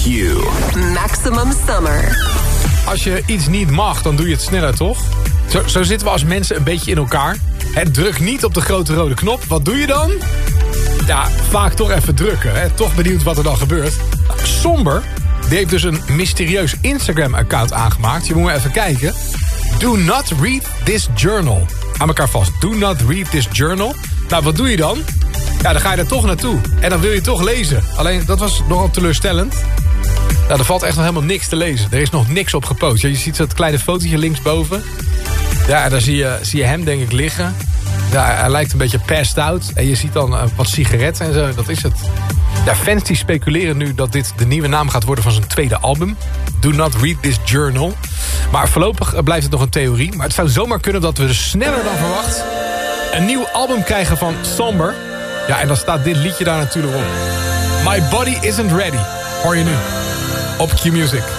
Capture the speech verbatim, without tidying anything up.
Maximum Summer. Als je iets niet mag, dan doe je het sneller, toch? Zo, zo zitten we als mensen een beetje in elkaar. En druk niet op de grote rode knop. Wat doe je dan? Ja, vaak toch even drukken. Hè? Toch benieuwd wat er dan gebeurt. Nou, Somber, die heeft dus een mysterieus Instagram-account aangemaakt. Je moet maar even kijken. Do not read this journal. Aan elkaar vast. Do not read this journal. Nou, wat doe je dan? Ja, dan ga je er toch naartoe. En dan wil je toch lezen. Alleen, dat was nogal teleurstellend. Nou, er valt echt nog helemaal niks te lezen. Er is nog niks op gepost. Ja, je ziet dat kleine fotootje linksboven. Ja, en daar zie je, zie je hem denk ik liggen. Ja, hij lijkt een beetje passed out. En je ziet dan uh, wat sigaretten en zo. Dat is het. Ja, fans die speculeren nu dat dit de nieuwe naam gaat worden van zijn tweede album. Do not read this journal. Maar voorlopig uh, blijft het nog een theorie. Maar het zou zomaar kunnen dat we dus sneller dan verwacht een nieuw album krijgen van Somber. Ja, en dan staat dit liedje daar natuurlijk op. My Body Isn't Ready. Hoor je nu. Op Q-Music.